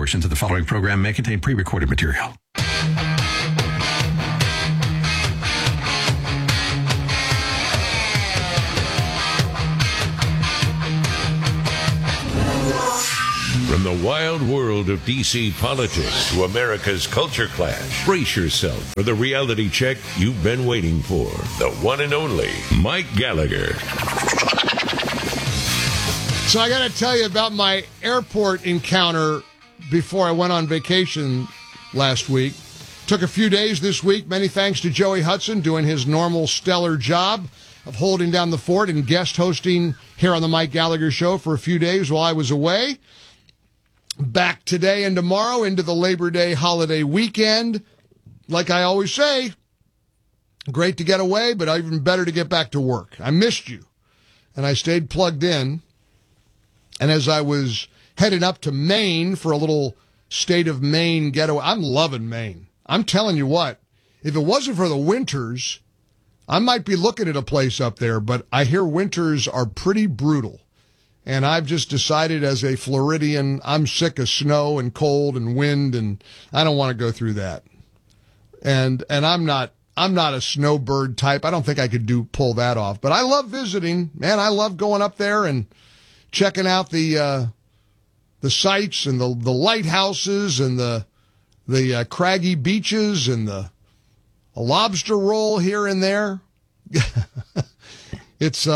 Portions of the following program may contain pre-recorded material. From the wild world of D.C. politics to America's culture clash, brace yourself for the reality check you've been waiting for. The one and only Mike Gallagher. So I got to tell you about my airport encounter before I went on vacation last week. Took a few days this week. Many thanks to Joey Hudson doing his normal stellar job of holding down the fort and guest hosting here on the Mike Gallagher Show for a few days while I was away. Back today and tomorrow into the Labor Day holiday weekend. Like I always say, great to get away, but even better to get back to work. I missed you, and I stayed plugged in. And as I was heading up to Maine for a little state of Maine getaway, I'm loving Maine. I'm telling you what, if it wasn't for the winters, I might be looking at a place up there, but I hear winters are pretty brutal. And I've just decided as a Floridian, I'm sick of snow and cold and wind, and I don't want to go through that. And I'm not a snowbird type. I don't think I could pull that off. But I love visiting. Man, I love going up there and checking out the sights and the lighthouses and the craggy beaches and a lobster roll here and there. It's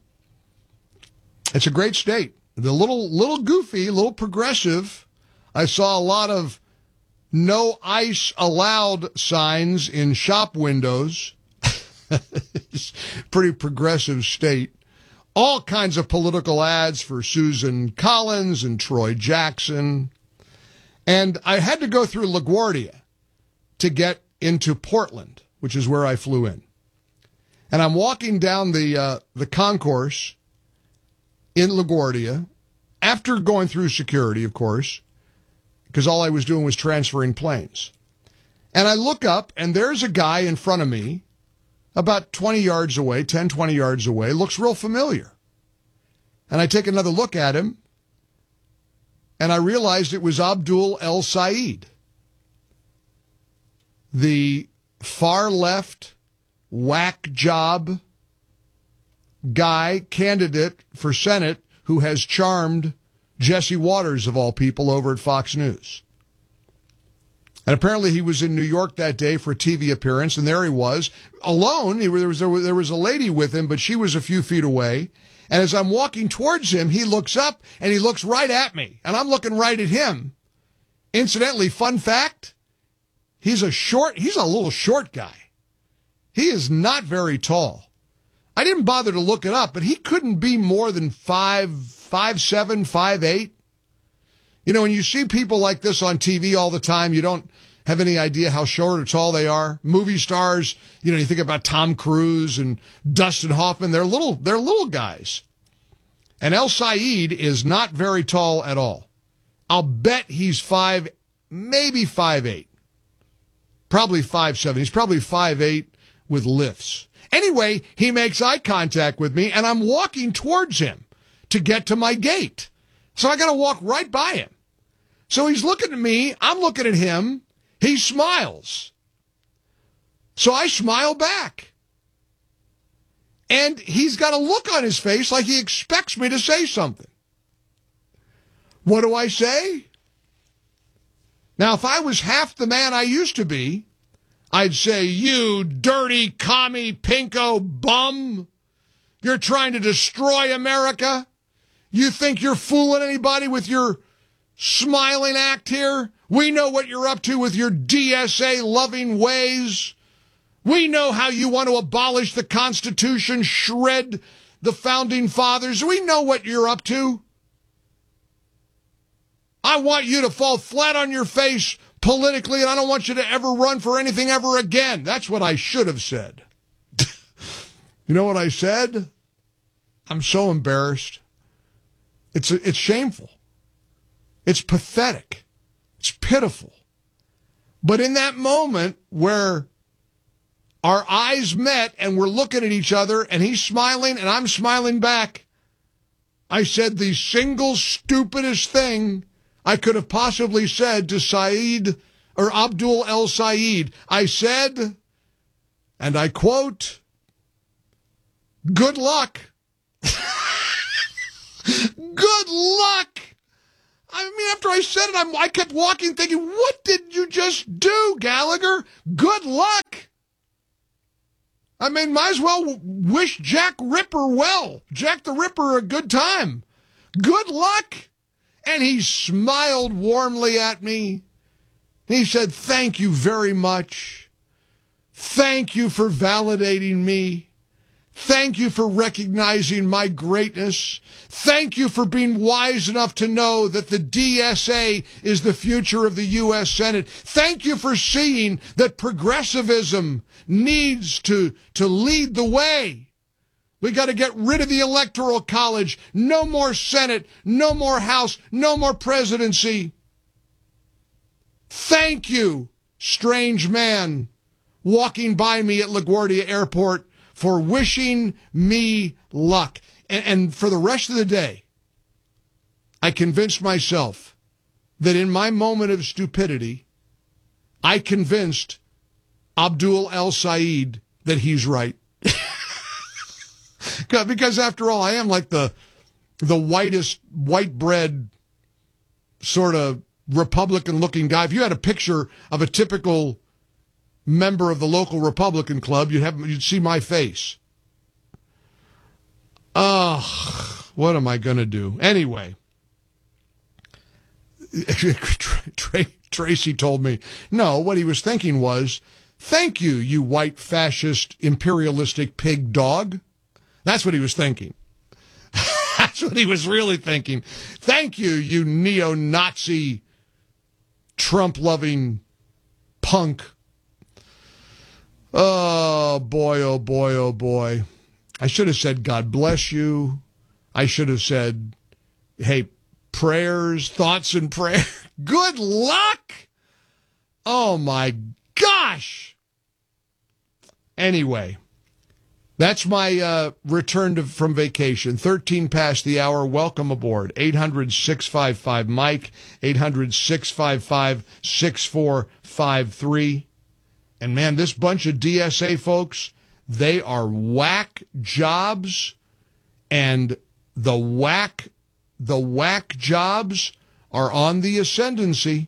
a great state. The little goofy, little progressive. I saw a lot of no ice allowed signs in shop windows. It's a pretty progressive state. All kinds of political ads for Susan Collins and Troy Jackson. And I had to go through LaGuardia to get into Portland, which is where I flew in. And I'm walking down the concourse in LaGuardia, after going through security, of course, because all I was doing was transferring planes. And I look up, and there's a guy in front of me, about 20 yards away, 10, 20 yards away, looks real familiar. And I take another look at him, and I realized it was Abdul El Sayed, the far-left whack job guy candidate for Senate who has charmed Jesse Waters, of all people, over at Fox News. And apparently he was in New York that day for a TV appearance, and there he was, alone. There was a lady with him, but she was a few feet away. And as I'm walking towards him, he looks up, and he looks right at me, and I'm looking right at him. Incidentally, fun fact, he's a little short guy. He is not very tall. I didn't bother to look it up, but he couldn't be more than 5'7", 5'8". You know, when you see people like this on TV all the time, you don't have any idea how short or tall they are. Movie stars, you think about Tom Cruise and Dustin Hoffman. They're little guys. And El Sayed is not very tall at all. I'll bet he's maybe 5'8". Probably 5'7". He's probably 5'8" with lifts. Anyway, he makes eye contact with me, and I'm walking towards him to get to my gate. So I got to walk right by him. So he's looking at me. I'm looking at him. He smiles. So I smile back. And he's got a look on his face like he expects me to say something. What do I say? Now, if I was half the man I used to be, I'd say, you dirty commie pinko bum. You're trying to destroy America. You think you're fooling anybody with your smiling act here? We know what you're up to with your DSA-loving ways. We know how you want to abolish the Constitution, shred the Founding Fathers. We know what you're up to. I want you to fall flat on your face politically, and I don't want you to ever run for anything ever again. That's what I should have said. You know what I said? I'm so embarrassed. It's shameful. It's pathetic. It's pitiful. But in that moment where our eyes met and we're looking at each other and he's smiling and I'm smiling back, I said the single stupidest thing I could have possibly said to Saeed or Abdul El Said. I said, and I quote, "Good luck." Good luck. I mean, after I said it, I kept walking thinking, what did you just do, Gallagher? Good luck. I mean, might as well wish Jack Ripper well. Jack the Ripper a good time. Good luck. And he smiled warmly at me. He said, thank you very much. Thank you for validating me. Thank you for recognizing my greatness. Thank you for being wise enough to know that the DSA is the future of the U.S. Senate. Thank you for seeing that progressivism needs to lead the way. We got to get rid of the Electoral College. No more Senate, no more House, no more presidency. Thank you, strange man walking by me at LaGuardia Airport, for wishing me luck. And for the rest of the day, I convinced myself that in my moment of stupidity, I convinced Abdul El Said that he's right. Because after all, I am like the whitest, white bread sort of Republican-looking guy. If you had a picture of a typical member of the local Republican club, you'd see my face. What am I going to do? Anyway, Tracy told me, no, what he was thinking was, thank you, you white fascist imperialistic pig dog. That's what he was thinking. That's what he was really thinking. Thank you, you neo-Nazi Trump-loving punk. Oh, boy, oh, boy, oh, boy. I should have said, God bless you. I should have said, hey, prayers, thoughts and prayer. Good luck. Oh, my gosh. Anyway, that's my return from vacation. 13 past the hour. Welcome aboard. 800-655-MIKE, 800-655-6453. And, man, this bunch of DSA folks, they are whack jobs, and the whack jobs are on the ascendancy.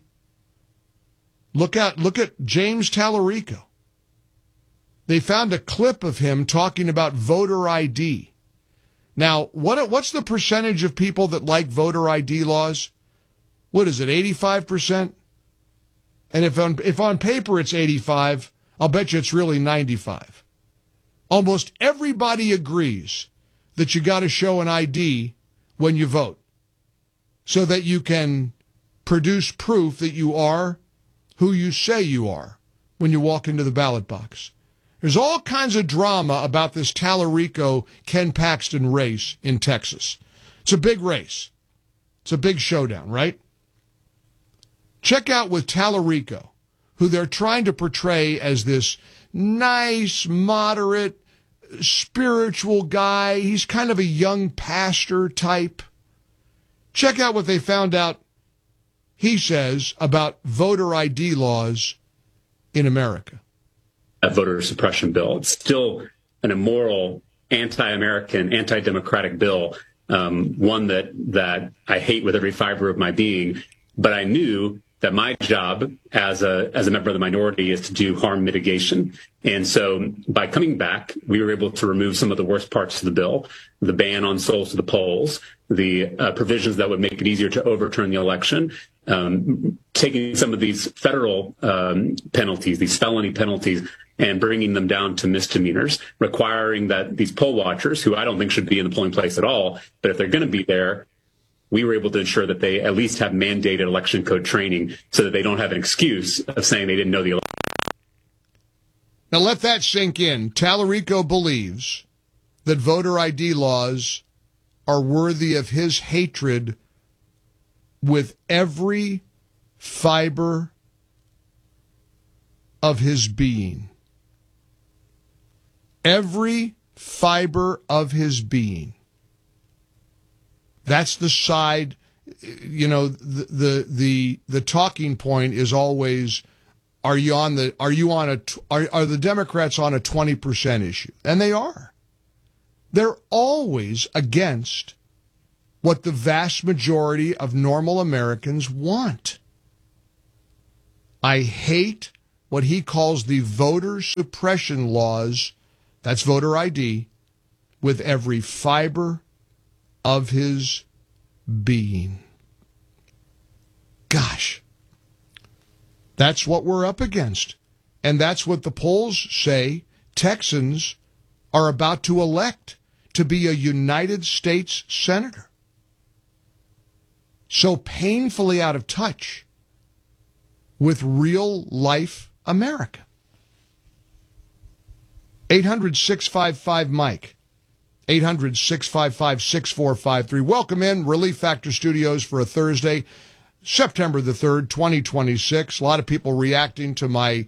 Look at James Tallarico. They found a clip of him talking about voter ID. Now, what's the percentage of people that like voter ID laws? What is it, 85%? And if on paper it's 85, I'll bet you it's really 95. Almost everybody agrees that you got to show an ID when you vote so that you can produce proof that you are who you say you are when you walk into the ballot box. There's all kinds of drama about this Tallarico-Ken Paxton race in Texas. It's a big race. It's a big showdown, right? Check out with Tallarico, who they're trying to portray as this nice, moderate, spiritual guy. He's kind of a young pastor type. Check out what they found out, he says, about voter ID laws in America. That voter suppression bill, it's still an immoral, anti-American, anti-democratic bill, one that I hate with every fiber of my being. But I knew that my job as a member of the minority is to do harm mitigation. And so by coming back, we were able to remove some of the worst parts of the bill, the ban on souls to the polls, the provisions that would make it easier to overturn the election, taking some of these federal penalties, these felony penalties, and bringing them down to misdemeanors, requiring that these poll watchers, who I don't think should be in the polling place at all, but if they're going to be there, we were able to ensure that they at least have mandated election code training so that they don't have an excuse of saying they didn't know the election. Now let that sink in. Tallarico believes that voter ID laws are worthy of his hatred with every fiber of his being. Every fiber of his being. That's the side you know, the talking point is always, are the Democrats on a 20% issue? And they are. They're always against what the vast majority of normal Americans want. I hate what he calls the voter suppression laws, that's voter ID, with every fiber of his being. Gosh, that's what we're up against. And that's what the polls say Texans are about to elect to be a United States senator. So painfully out of touch with real life America. 800-655-MIKE. 800-655-6453. Welcome in Relief Factor Studios for a Thursday, September the 3rd, 2026. A lot of people reacting to my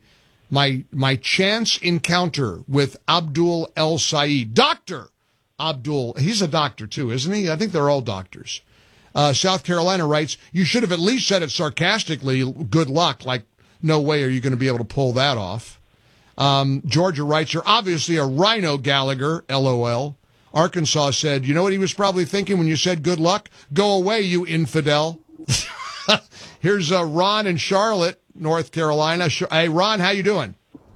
chance encounter with Abdul El Sayed. Dr. Abdul, he's a doctor too, isn't he? I think they're all doctors. South Carolina writes, you should have at least said it sarcastically, good luck, like no way are you going to be able to pull that off. Georgia writes, you're obviously a rhino, Gallagher, LOL. Arkansas said, you know what he was probably thinking when you said good luck? Go away, you infidel. Here's Ron in Charlotte, North Carolina. Hey, Ron, how you doing?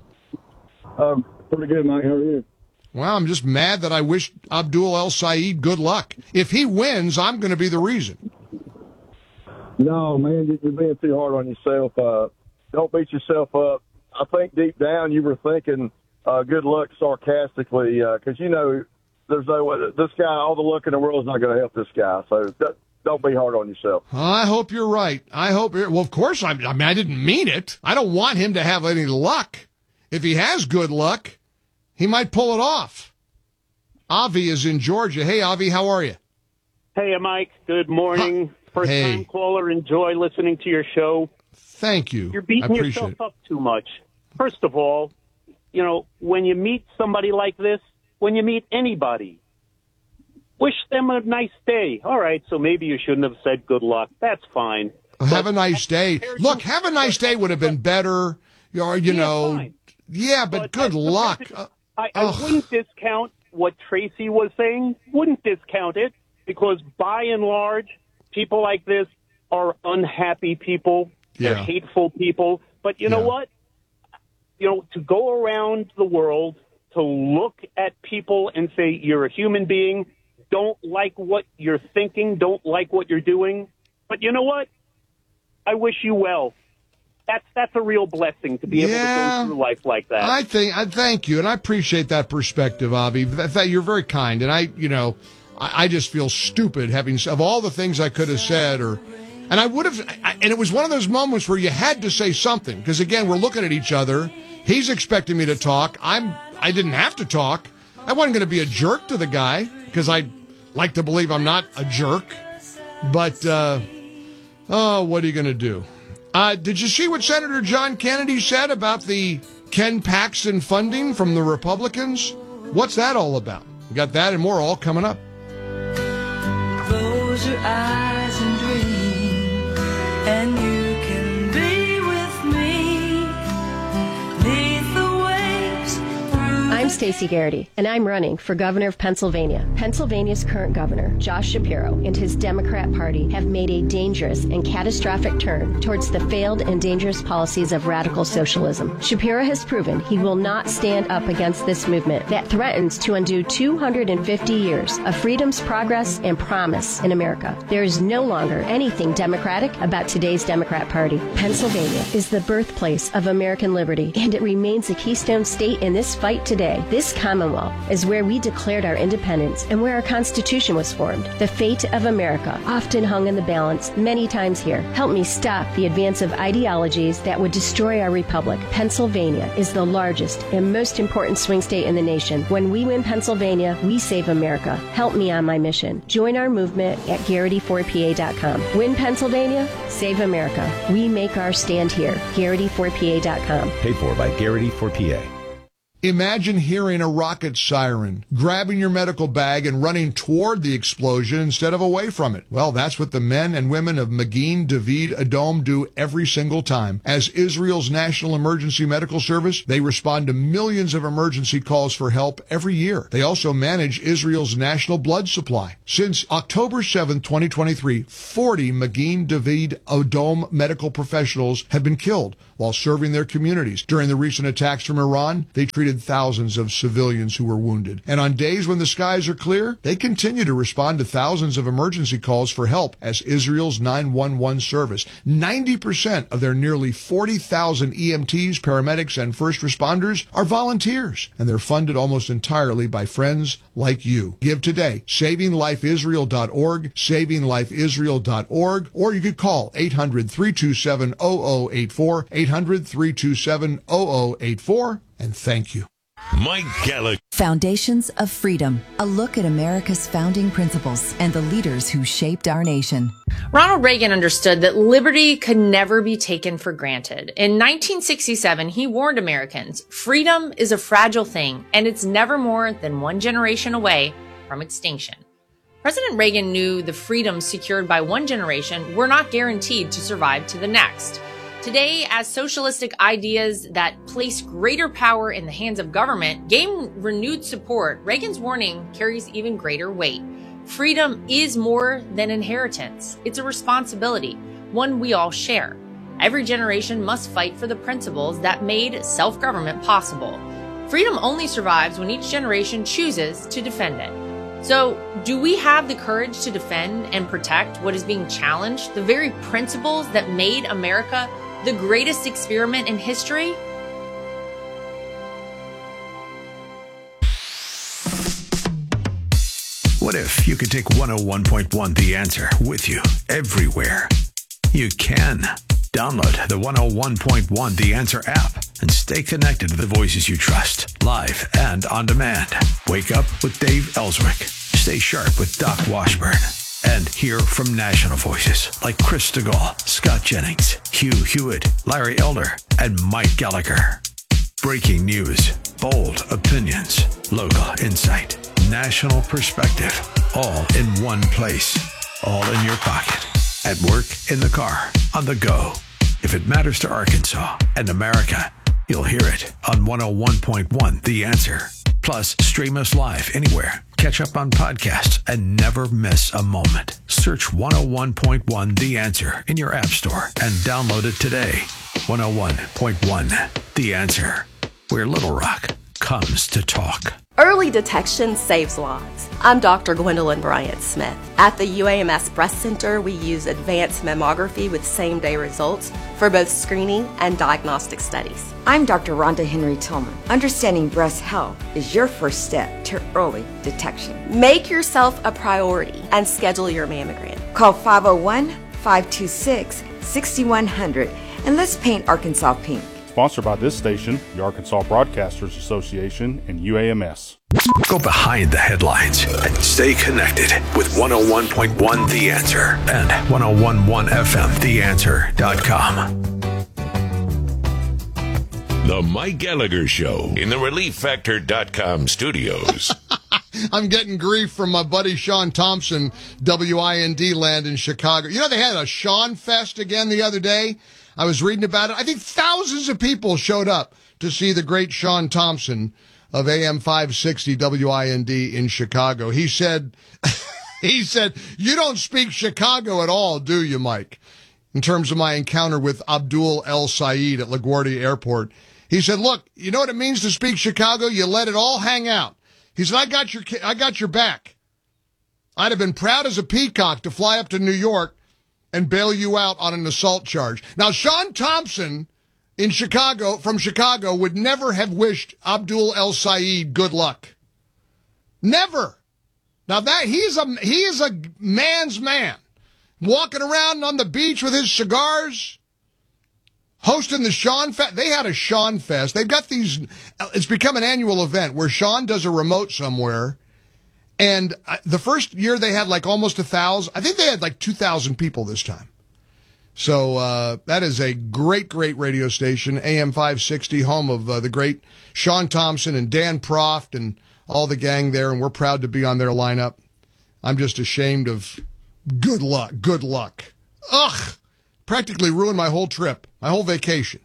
Pretty good, Mike. How are you? Well, I'm just mad that I wish Abdul El Sayed good luck. If he wins, I'm going to be the reason. No, man, you're being too hard on yourself. Don't beat yourself up. I think deep down you were thinking good luck sarcastically because, you know, there's no way. This guy, all the luck in the world is not going to help this guy. So don't be hard on yourself. I hope you're right. Well, of course, I mean, I didn't mean it. I don't want him to have any luck. If he has good luck, he might pull it off. Avi is in Georgia. Hey, Avi, how are you? Hey, Mike. Good morning. First-time caller. Enjoy listening to your show. Thank you. You're beating yourself up too much. First of all, you know, when you meet somebody like this, when you meet anybody, wish them a nice day. All right, so maybe you shouldn't have said good luck. That's fine. Have a nice day. Look, have a nice day would have been better. You know. Fine. Yeah, but good luck. I wouldn't discount what Tracy was saying. Wouldn't discount it because by and large, people like this are unhappy people. They're hateful people. But you know what? You know, to go around the world, to look at people and say, you're a human being, don't like what you're thinking, don't like what you're doing. But you know what? I wish you well. That's a real blessing to be able to go through life like that. I thank you, and I appreciate that perspective, Avi. You're very kind, and I just feel stupid of all the things I could have said, and I would have, and it was one of those moments where you had to say something because again, we're looking at each other. He's expecting me to talk. I didn't have to talk. I wasn't going to be a jerk to the guy because I like to believe I'm not a jerk. But what are you going to do? Did you see what Senator John Kennedy said about the Ken Paxton funding from the Republicans? What's that all about? We got that and more all coming up. Close your eyes and dream, and you can be with me. Neath the waves. I'm Stacey Garrity, and I'm running for governor of Pennsylvania. Pennsylvania's current governor, Josh Shapiro, and his Democrat Party have made a dangerous and catastrophic turn towards the failed and dangerous policies of radical socialism. Shapiro has proven he will not stand up against this movement that threatens to undo 250 years of freedom's progress and promise in America. There is no longer anything democratic about today's Democrat Party. Pennsylvania is the birthplace of American liberty, and it remains a keystone state in this fight today. This Commonwealth is where we declared our independence and where our Constitution was formed. The fate of America often hung in the balance many times here. Help me stop the advance of ideologies that would destroy our republic. Pennsylvania is the largest and most important swing state in the nation. When we win Pennsylvania, we save America. Help me on my mission. Join our movement at Garrity4PA.com. Win Pennsylvania, save America. We make our stand here. Garrity4PA.com. Paid for by Garrity4PA. Imagine hearing a rocket siren, grabbing your medical bag and running toward the explosion instead of away from it. Well, that's what the men and women of Magen David Adom do every single time. As Israel's National Emergency Medical Service, they respond to millions of emergency calls for help every year. They also manage Israel's national blood supply. Since October 7, 2023, 40 Magen David Adom medical professionals have been killed while serving their communities. During the recent attacks from Iran, they treated thousands of civilians who were wounded. And on days when the skies are clear, they continue to respond to thousands of emergency calls for help as Israel's 911 service. 90% of their nearly 40,000 EMTs, paramedics, and first responders are volunteers, and they're funded almost entirely by friends like you. Give today. SavingLifeIsrael.org, SavingLifeIsrael.org, or you could call 800-327-0084, 800-327-0084, and thank you. Mike Gallagher. Foundations of Freedom, a look at America's founding principles and the leaders who shaped our nation. Ronald Reagan understood that liberty could never be taken for granted. In 1967, he warned Americans, freedom is a fragile thing, and it's never more than one generation away from extinction. President Reagan knew the freedoms secured by one generation were not guaranteed to survive to the next. Today, as socialistic ideas that place greater power in the hands of government gain renewed support, Reagan's warning carries even greater weight. Freedom is more than inheritance. It's a responsibility, one we all share. Every generation must fight for the principles that made self-government possible. Freedom only survives when each generation chooses to defend it. So, do we have the courage to defend and protect what is being challenged, the very principles that made America the greatest experiment in history? What if you could take 101.1 The Answer with you everywhere? You can. Download the 101.1 The Answer app and stay connected to the voices you trust, live and on demand. Wake up with Dave Ellswick. Stay sharp with Doc Washburn. And hear from national voices like Chris DeGaulle, Scott Jennings, Hugh Hewitt, Larry Elder, and Mike Gallagher. Breaking news, bold opinions, local insight, national perspective, all in one place, all in your pocket, at work, in the car, on the go. If it matters to Arkansas and America, you'll hear it on 101.1 The Answer. Plus, stream us live anywhere. Catch up on podcasts and never miss a moment. Search 101.1 The Answer in your app store and download it today. 101.1 The Answer, where Little Rock comes to talk. Early detection saves lives. I'm Dr. Gwendolyn Bryant-Smith. At the UAMS Breast Center, we use advanced mammography with same-day results for both screening and diagnostic studies. I'm Dr. Rhonda Henry Tillman. Understanding breast health is your first step to early detection. Make yourself a priority and schedule your mammogram. Call 501-526-6100 and let's paint Arkansas pink. Sponsored by this station, the Arkansas Broadcasters Association, and UAMS. Go behind the headlines and stay connected with 101.1 The Answer and 101.1FMTheAnswer.com. The Mike Gallagher Show in the ReliefFactor.com studios. I'm getting grief from my buddy Sean Thompson, WIND land in Chicago. You know, they had a Sean Fest again the other day. I was reading about it. I think thousands of people showed up to see the great Sean Thompson of AM 560 WIND in Chicago. He said, you don't speak Chicago at all, do you, Mike? In terms of my encounter with Abdul El Sayed at LaGuardia Airport. He said, look, you know what it means to speak Chicago? You let it all hang out. He said, I got your back. I'd have been proud as a peacock to fly up to New York and bail you out on an assault charge. Now, Sean Thompson in Chicago, from Chicago, would never have wished Abdul El Sayed good luck. Never. Now that he is a man's man, walking around on the beach with his cigars, hosting the Sean Fest. They had a Sean Fest. They've got these. It's become an annual event where Sean does a remote somewhere. And the first year they had like almost 1,000. I think they had like 2,000 people this time. So that is a great, great radio station, AM 560, home of the great Sean Thompson and Dan Proft and all the gang there, and we're proud to be on their lineup. I'm just ashamed of good luck. Ugh! Practically ruined my whole trip, my whole vacation.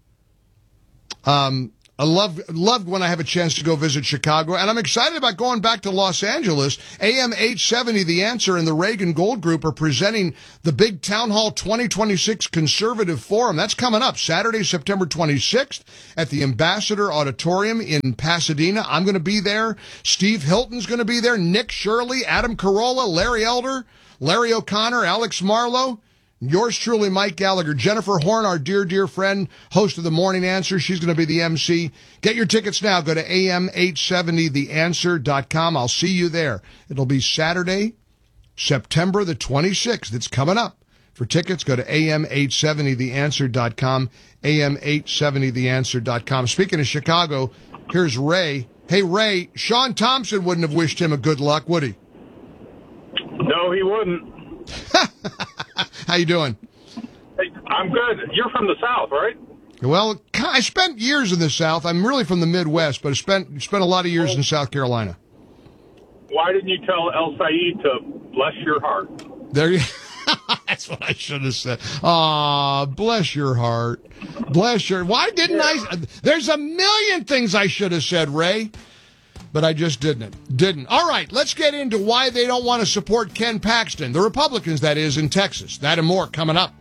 I loved when I have a chance to go visit Chicago, and I'm excited about going back to Los Angeles. AM 870, The Answer, and the Reagan Gold Group are presenting the big Town Hall 2026 Conservative Forum. That's coming up Saturday, September 26th at the Ambassador Auditorium in Pasadena. I'm going to be there. Steve Hilton's going to be there. Nick Shirley, Adam Carolla, Larry Elder, Larry O'Connor, Alex Marlowe. Yours truly, Mike Gallagher. Jennifer Horn, our dear, dear friend, host of The Morning Answer. She's going to be the MC. Get your tickets now. Go to am870theanswer.com. I'll see you there. It'll be Saturday, September the 26th. It's coming up. For tickets, go to am870theanswer.com, am870theanswer.com. Speaking of Chicago, here's Ray. Hey, Ray, Sean Thompson wouldn't have wished him a good luck, would he? No, he wouldn't. How you doing? Hey, I'm good. You're from the South, right? Well, I spent years in the South. I'm really from the Midwest, but I spent a lot of years in South Carolina. Why didn't you tell El Said to bless your heart? There you That's what I should have said. Aw, bless your heart. Bless your... Why didn't I... There's a million things I should have said, Ray. But I just didn't. All right, let's get into why they don't want to support Ken Paxton. The Republicans, that is, in Texas. That and more coming up.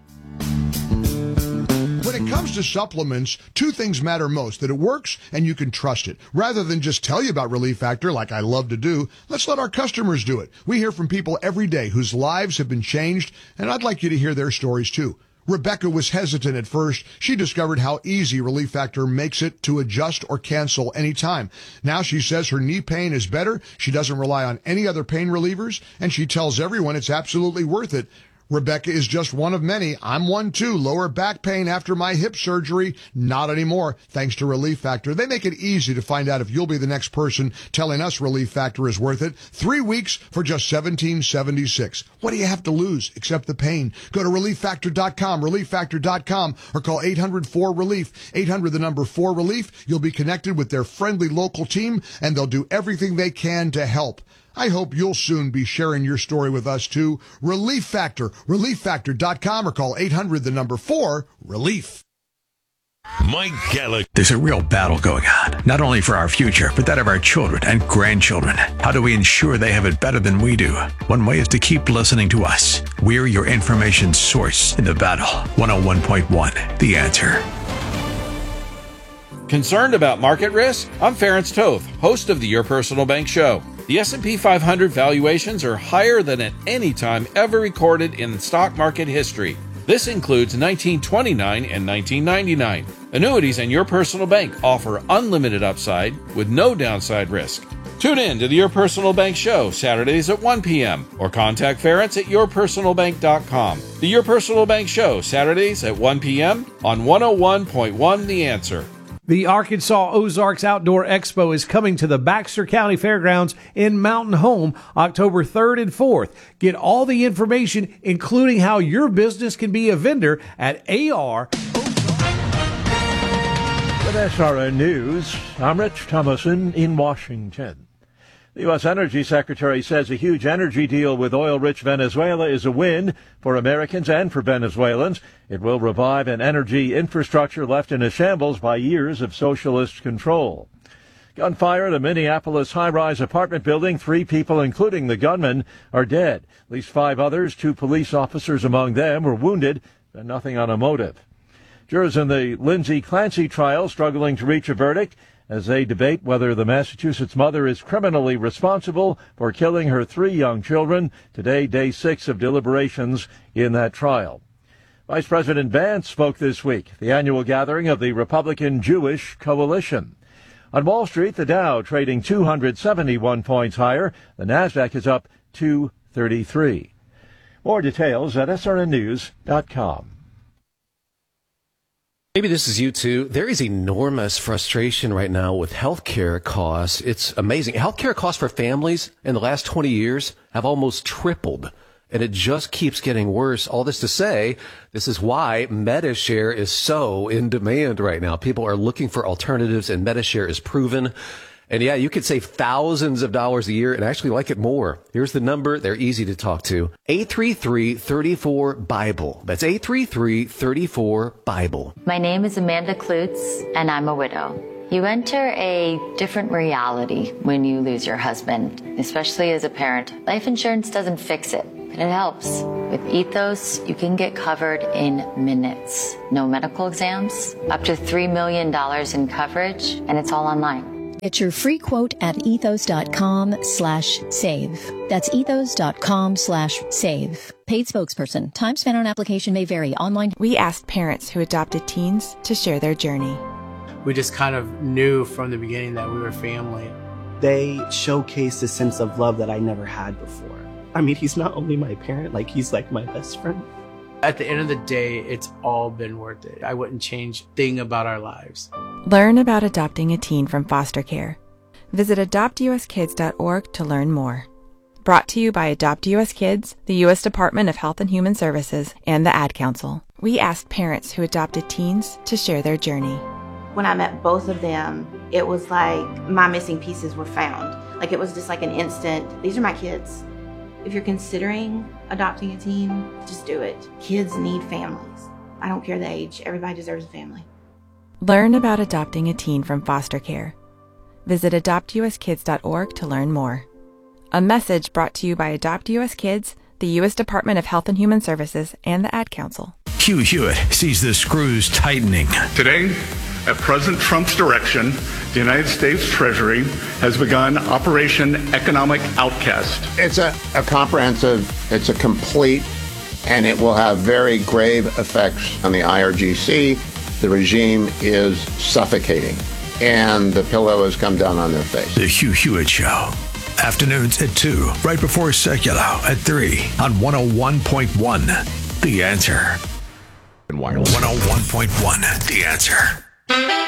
When it comes to supplements, two things matter most: that it works and you can trust it. Rather than just tell you about Relief Factor like I love to do, let's let our customers do it. We hear from people every day whose lives have been changed, and I'd like you to hear their stories too. Rebecca was hesitant at first. She discovered how easy Relief Factor makes it to adjust or cancel anytime. Now she says her knee pain is better. She doesn't rely on any other pain relievers, and she tells everyone it's absolutely worth it. Rebecca is just one of many. I'm one too. Lower back pain after my hip surgery. Not anymore, thanks to Relief Factor. They make it easy to find out if you'll be the next person telling us Relief Factor is worth it. 3 weeks for just $17.76. What do you have to lose except the pain? Go to ReliefFactor.com, ReliefFactor.com, or call 800-4RELIEF. 800-4RELIEF. You'll be connected with their friendly local team, and they'll do everything they can to help. I hope you'll soon be sharing your story with us, too. Relief Factor, ReliefFactor.com, or call 800-4-RELIEF. Mike Gallagher. There's a real battle going on, not only for our future, but that of our children and grandchildren. How do we ensure they have it better than we do? One way is to keep listening to us. We're your information source in the battle. 101.1, The Answer. Concerned about market risk? I'm Ference Toth, host of the Your Personal Bank Show. The S&P 500 valuations are higher than at any time ever recorded in stock market history. This includes 1929 and 1999. Annuities and Your Personal Bank offer unlimited upside with no downside risk. Tune in to the Your Personal Bank Show Saturdays at 1 p.m. or contact Ference at yourpersonalbank.com. The Your Personal Bank Show Saturdays at 1 p.m. on 101.1 The Answer. The Arkansas Ozarks Outdoor Expo is coming to the Baxter County Fairgrounds in Mountain Home October 3rd and 4th. Get all the information, including how your business can be a vendor, at AR. With SRN News, I'm Rich Thomason in Washington. The U.S. Energy Secretary says a huge energy deal with oil-rich Venezuela is a win for Americans and for Venezuelans. It will revive an energy infrastructure left in a shambles by years of socialist control. Gunfire at a Minneapolis high-rise apartment building. 3 people, including the gunman, are dead. At least 5 others, 2 police officers among them, were wounded, but nothing on a motive. Jurors in the Lindsay Clancy trial struggling to reach a verdict as they debate whether the Massachusetts mother is criminally responsible for killing her 3 young children. Today, day 6 of deliberations in that trial. Vice President Vance spoke this week at the annual gathering of the Republican Jewish Coalition. On Wall Street, the Dow trading 271 points higher. The Nasdaq is up 233. More details at srnnews.com. Maybe this is you too. There is enormous frustration right now with healthcare costs. It's amazing. Healthcare costs for families in the last 20 years have almost tripled. And it just keeps getting worse. All this to say, this is why Medi-Share is so in demand right now. People are looking for alternatives, and Medi-Share is proven. And yeah, you could save thousands of dollars a year and actually like it more. Here's the number. They're easy to talk to. 833-34-BIBLE. That's 833-34-BIBLE. My name is Amanda Klutz, and I'm a widow. You enter a different reality when you lose your husband, especially as a parent. Life insurance doesn't fix it, but it helps. With Ethos, you can get covered in minutes. No medical exams, up to $3 million in coverage, and it's all online. Get your free quote at ethos.com/save. That's ethos.com/save. Paid spokesperson. Time spent on application may vary. Online. We asked parents who adopted teens to share their journey. We just kind of knew from the beginning that we were family. They showcased a sense of love that I never had before. I mean, he's not only my parent, like he's like my best friend. At the end of the day, it's all been worth it. I wouldn't change a thing about our lives. Learn about adopting a teen from foster care. Visit adoptuskids.org to learn more. Brought to you by Adopt US Kids, the U.S. Department of Health and Human Services, and the Ad Council. We asked parents who adopted teens to share their journey. When I met both of them, it was like my missing pieces were found. Like it was just like an instant, these are my kids. If you're considering adopting a teen, just do it. Kids need families. I don't care the age. Everybody deserves a family. Learn about adopting a teen from foster care. Visit adoptuskids.org to learn more. A message brought to you by Adopt US Kids, the U.S. Department of Health and Human Services, and the Ad Council. Hugh Hewitt sees the screws tightening. Today, at President Trump's direction, the United States Treasury has begun Operation Economic Outcast. It's a comprehensive, it's a complete, and it will have very grave effects on the IRGC. The regime is suffocating, and the pillow has come down on their face. The Hugh Hewitt Show. Afternoons at 2, right before Secular at 3 on 101.1. The Answer. 101.1. The Answer.